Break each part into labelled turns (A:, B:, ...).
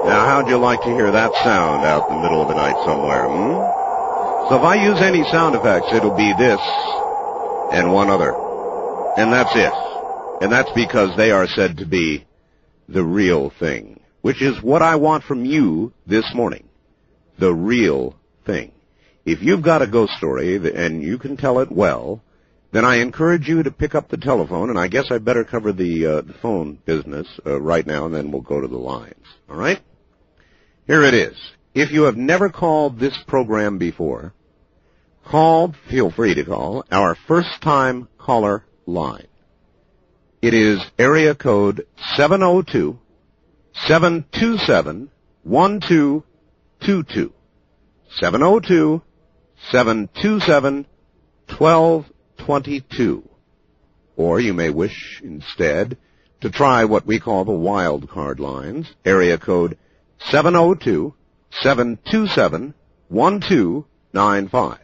A: Now, how'd you like to hear that sound out in the middle of the night somewhere, So if I use any sound effects, it'll be this and one other. And that's it. And that's because they are said to be the real thing, which is what I want from you this morning. The real thing. If you've got a ghost story and you can tell it well, then I encourage you to pick up the telephone, and I guess I better cover the phone business right now, and then we'll go to the lines. All right? Here it is. If you have never called this program before, feel free to call our first-time caller line. It is area code 702-727-1222. 702-727-1222. Or you may wish instead to try what we call the wild card lines, area code 702-727-1295.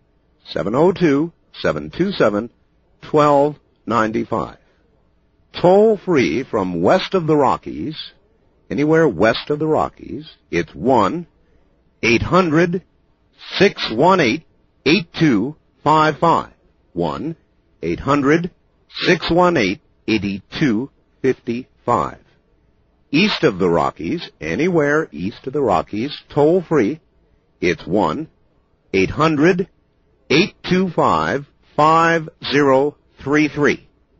A: 702-727-1295. Toll free from west of the Rockies, anywhere west of the Rockies, it's 1-800-618-8255. 1-800-618-8255. East of the Rockies, anywhere east of the Rockies, toll free, it's 1-800-825-5033.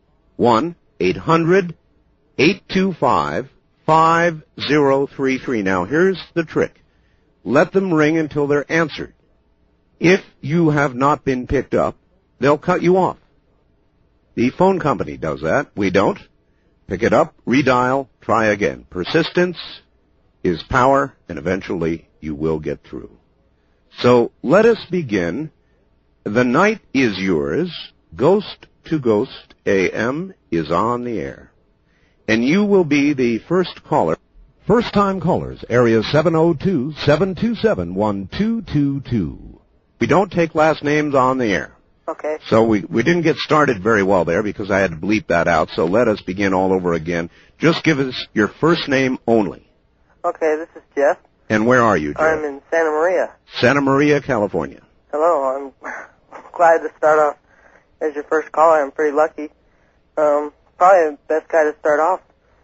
A: 1-800-825-5033. Now, here's the trick. Let them ring until they're answered. If you have not been picked up, they'll cut you off. The phone company does that. We don't. Pick it up, redial, try again. Persistence is power, and eventually you will get through. So let us begin. The night is yours. Ghost to Ghost AM is on the air. And you will be the first caller. First-time callers, area 702-727-1222. We don't take last names on the air.
B: Okay.
A: So we didn't get started very well there because I had to bleep that out. So let us begin all over again. Just give us your first name only.
B: Okay, this is Jeff.
A: And where are you, Jeff?
B: I'm in Santa Maria.
A: Santa Maria, California.
B: Hello, I'm glad to start off as your first caller. I'm pretty lucky. Probably the best guy to start off.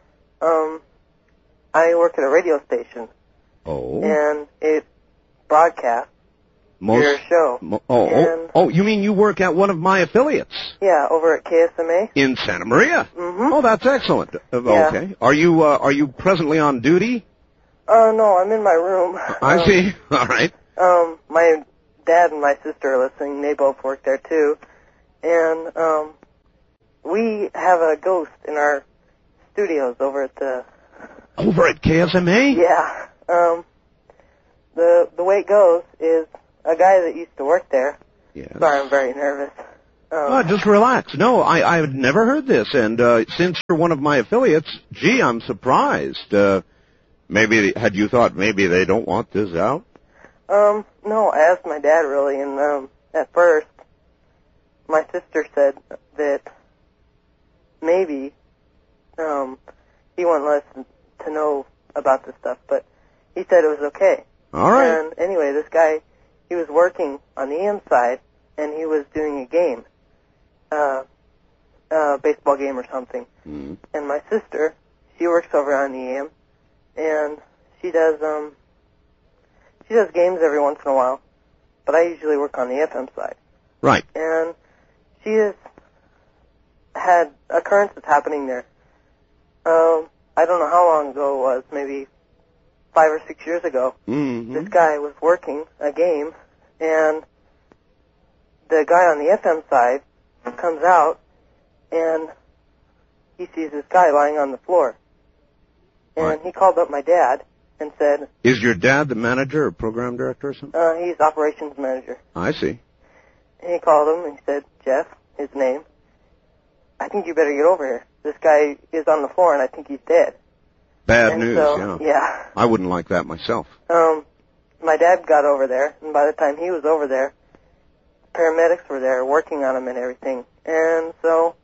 B: I work at a radio station.
A: Oh.
B: And it broadcasts your show.
A: You mean you work at one of my affiliates?
B: Yeah, over at KSMA.
A: In Santa Maria?
B: Mm-hmm.
A: Oh, that's excellent. Okay. Are you presently on duty?
B: No, I'm in my room.
A: I see. All right.
B: My dad and my sister are listening. They both work there, too. And, we have a ghost in our studios over at the...
A: Over at KSMA?
B: Yeah. The way it goes is a guy that used to work there.
A: Yes.
B: Sorry, I'm very nervous.
A: Just relax. No, I had never heard this, and since you're one of my affiliates, gee, I'm surprised. Maybe had you thought maybe they don't want this out?
B: No, I asked my dad really, and at first, my sister said that maybe he wouldn't let us to know about this stuff, but he said it was okay.
A: All right.
B: And anyway, this guy, he was working on the AM side, and he was doing a game, baseball game or something.
A: Mm-hmm.
B: And my sister, she works over on the AM, and she does games every once in a while, but I usually work on the FM side.
A: Right.
B: And she has had occurrences happening there. I don't know how long ago it was, maybe 5 or 6 years ago.
A: Mm-hmm.
B: This guy was working a game, and the guy on the FM side comes out, and he sees this guy lying on the floor. And
A: Right.
B: he called up my dad and said...
A: Is your dad the manager or program director or something?
B: He's operations manager.
A: I see.
B: And he called him and he said, Jeff, his name, I think you better get over here. This guy is on the floor and I think he's dead.
A: Bad
B: And
A: news,
B: so,
A: yeah. I wouldn't like that myself.
B: My dad got over there, and by the time he was over there, paramedics were there working on him and everything. And so,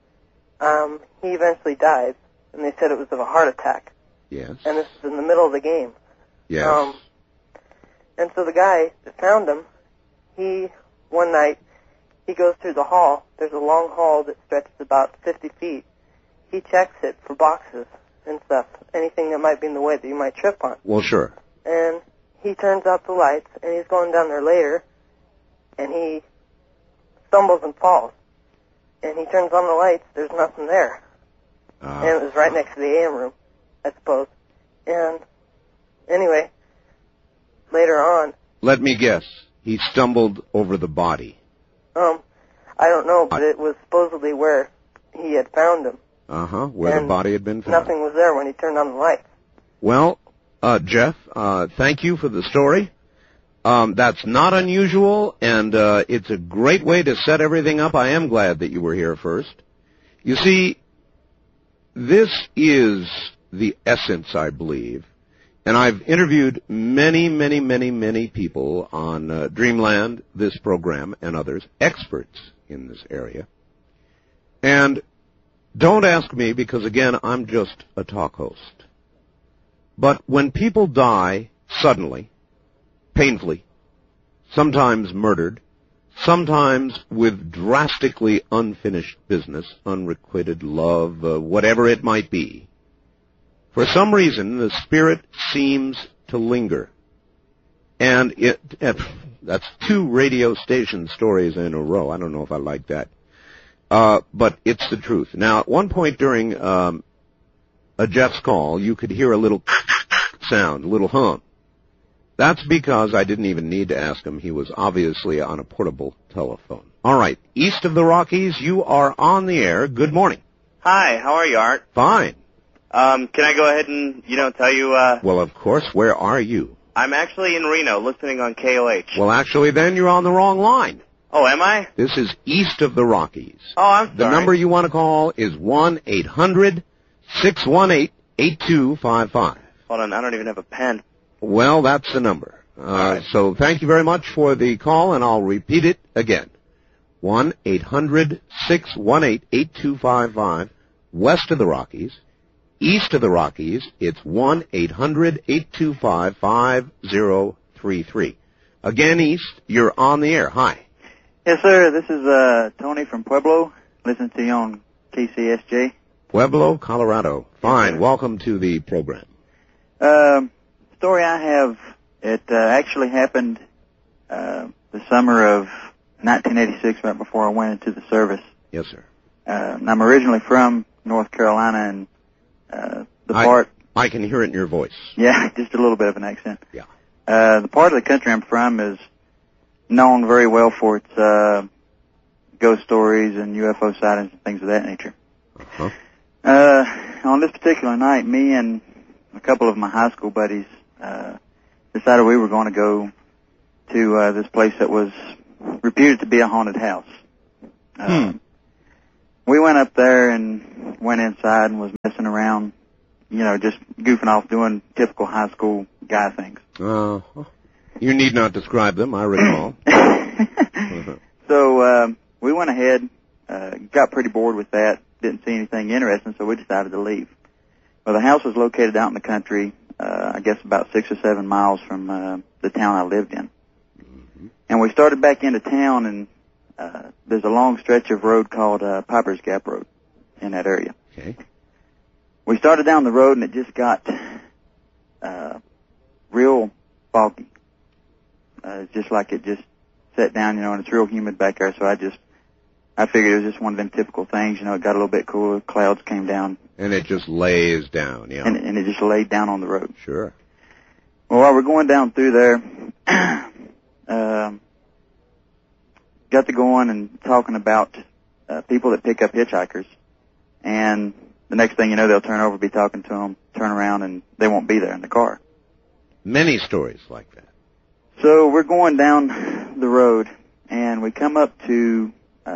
B: he eventually died, and they said it was of a heart attack.
A: Yes.
B: And this is in the middle of the game.
A: Yes.
B: And so the guy that found him, one night, he goes through the hall. There's a long hall that stretches about 50 feet. He checks it for boxes and stuff, anything that might be in the way that you might trip on.
A: Well, sure.
B: And he turns out the lights, and he's going down there later, and he stumbles and falls. And he turns on the lights, there's nothing there. And it was right next to the AM room, I suppose. And anyway, later on...
A: Let me guess. He stumbled over the body.
B: I don't know, but it was supposedly where he had found him.
A: Where the body had been found.
B: Nothing was there when he turned on the lights.
A: Well, Jeff, thank you for the story. That's not unusual, and it's a great way to set everything up. I am glad that you were here first. You see, this is the essence, I believe, and I've interviewed many people on Dreamland, this program, and others, experts in this area. And don't ask me, because, again, I'm just a talk host. But when people die suddenly, painfully, sometimes murdered, sometimes with drastically unfinished business, unrequited love, whatever it might be, for some reason the spirit seems to linger. And that's 2 radio station stories in a row. I don't know if I like that. But it's the truth. Now, at one point during a Jeff's call, you could hear a little sound, a little hum. That's because I didn't even need to ask him. He was obviously on a portable telephone. All right, east of the Rockies, you are on the air. Good morning.
C: Hi, how are you, Art?
A: Fine.
C: Can I go ahead and, tell you,
A: Well, of course, where are you?
C: I'm actually in Reno, listening on KOH.
A: Well, actually, then you're on the wrong line.
C: Oh, am I?
A: This is east of the Rockies.
C: Oh, I'm sorry.
A: The number you want to call is 1-800-618-8255.
C: Hold on, I don't even have a pen.
A: Well, that's the number.
C: Right.
A: So thank you very much for the call, and I'll repeat it again. 1-800-618-8255, west of the Rockies. East of the Rockies, it's 1-800-825-5033. Again, east, you're on the air. Hi.
D: Yes, sir. This is Tony from Pueblo. Listen to you on KCSJ.
A: Pueblo, Colorado. Fine. Yes, welcome to the program.
D: Story I have, it actually happened the summer of 1986, right before I went into the service.
A: Yes, sir.
D: And I'm originally from North Carolina, and
A: I can hear it in your voice.
D: Yeah, just a little bit of an accent.
A: Yeah.
D: The part of the country I'm from is known very well for its ghost stories and UFO sightings and things of that nature.
A: Uh-huh.
D: On this particular night, me and a couple of my high school buddies decided we were going to go to this place that was reputed to be a haunted house. We went up there and went inside and was messing around, just goofing off, doing typical high school guy things.
A: You need not describe them, I recall.
D: So we went ahead, got pretty bored with that, didn't see anything interesting, so we decided to leave. Well, the house was located out in the country, I guess about 6 or 7 miles from the town I lived in.
A: Mm-hmm.
D: And we started back into town, and there's a long stretch of road called Piper's Gap Road in that area.
A: Okay.
D: We started down the road, and it just got real foggy. Just like it just sat down, and it's real humid back there, so I figured it was just one of them typical things, it got a little bit cooler, clouds came down.
A: And it just lays down, yeah.
D: And it just laid down on the road.
A: Sure.
D: Well, while we're going down through there, got to going and talking about people that pick up hitchhikers, and the next thing you know, they'll turn over, be talking to them, turn around, and they won't be there in the car.
A: Many stories like that.
D: So we're going down the road, and we come up to,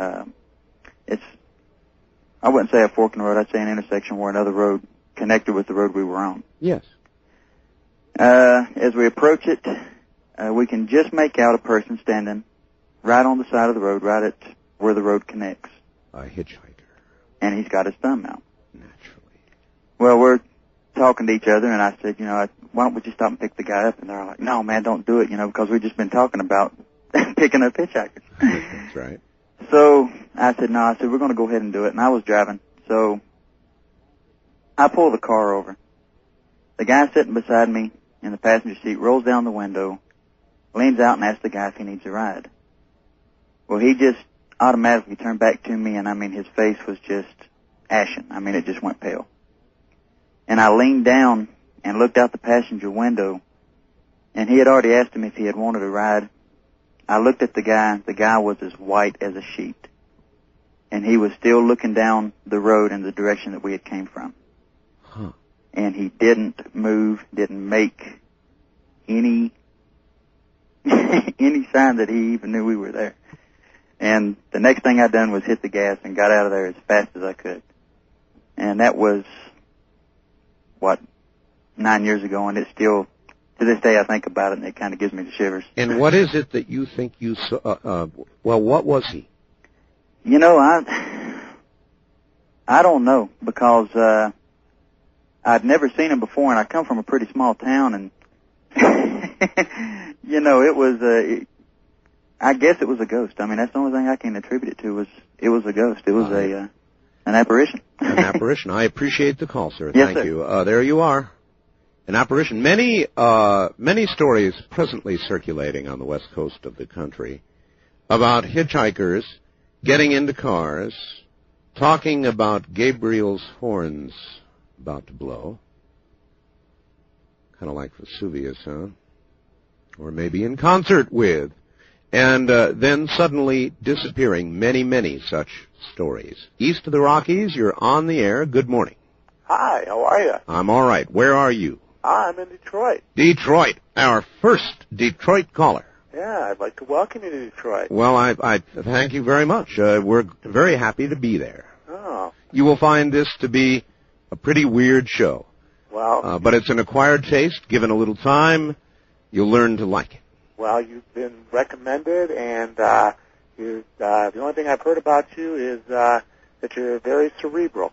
D: I wouldn't say a fork in the road, I'd say an intersection where another road connected with the road we were on.
A: Yes.
D: As we approach it, we can just make out a person standing right on the side of the road, right at where the road connects.
A: A hitchhiker.
D: And he's got his thumb out.
A: Naturally.
D: Well, we're talking to each other, and I said, why don't we just stop and pick the guy up? And they're like, no, man, don't do it, because we've just been talking about picking up hitchhikers.
A: That's right.
D: So I said, no, we're going to go ahead and do it. And I was driving. So I pull the car over. The guy sitting beside me in the passenger seat rolls down the window, leans out and asks the guy if he needs a ride. Well, he just automatically turned back to me, and, his face was just ashen. It just went pale. And I leaned down and looked out the passenger window, and he had already asked him if he had wanted a ride. I looked at the guy. The guy was as white as a sheet, and he was still looking down the road in the direction that we had came from.
A: Huh.
D: And he didn't move, didn't make any any sign that he even knew we were there. And the next thing I done was hit the gas and got out of there as fast as I could. And that was, 9 years ago, and it's still, to this day I think about it and it kind of gives me the shivers.
A: And what is it that you think you saw, what was he?
D: I don't know, because I'd never seen him before, and I come from a pretty small town, and it was I guess it was a ghost. That's the only thing I can attribute it to. It was a ghost. It was an apparition.
A: An apparition. I appreciate the call, sir.
D: Yes,
A: Thank
D: sir.
A: you. There you are. An apparition. Many stories presently circulating on the west coast of the country about hitchhikers getting into cars, talking about Gabriel's horns about to blow. Kind of like Vesuvius, huh? Or maybe in concert with. And then suddenly disappearing. Many, many such stories. East of the Rockies, you're on the air. Good morning.
E: Hi, how are you?
A: I'm all right. Where are you?
E: I'm in Detroit.
A: Detroit. Our first Detroit caller.
E: Yeah, I'd like to welcome you to Detroit.
A: Well, I thank you very much. We're very happy to be there.
E: Oh,
A: You will find this to be a pretty weird show.
E: well,
A: But it's an acquired taste. Given a little time, you'll learn to like it.
E: well, you've been recommended, and the only thing I've heard about you is that you're very cerebral.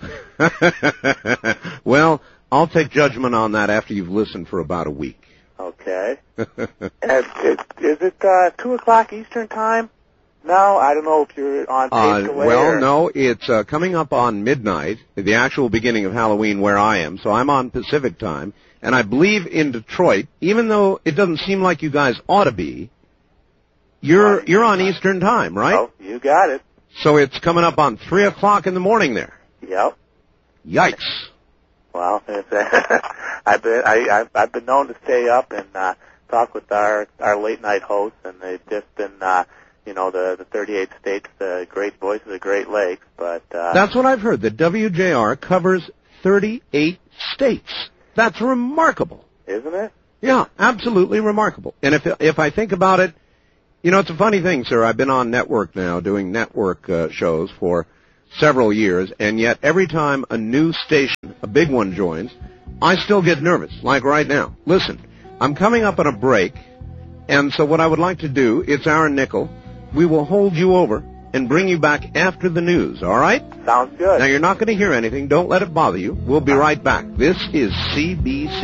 A: Well, I'll take judgment on that after you've listened for about a week.
E: Okay. Is it 2 o'clock Eastern time? No, I don't know if you're on pace away.
A: Well, no, it's coming up on midnight, the actual beginning of Halloween where I am, so I'm on Pacific time, and I believe in Detroit, even though it doesn't seem like you guys ought to be, you're on Eastern time, right?
E: Oh, you got it.
A: So it's coming up on 3 o'clock in the morning there.
E: Yep.
A: Yikes.
E: Well, I've been known to stay up and talk with our late night hosts, and they've just been the 38 states, the great voice of the Great Lakes. But
A: That's what I've heard. That WJR covers 38 states. That's remarkable.
E: isn't it?
A: Yeah, absolutely remarkable. And if I think about it, it's a funny thing, sir. I've been on network now doing network shows for several years, and yet every time a new station, a big one, joins, I still get nervous, like right now. Listen, I'm coming up on a break, and so what I would like to do, it's our nickel. We will hold you over and bring you back after the news, all right?
E: Sounds good.
A: Now, you're not going to hear anything. Don't let it bother you. We'll be right back. This is CBC.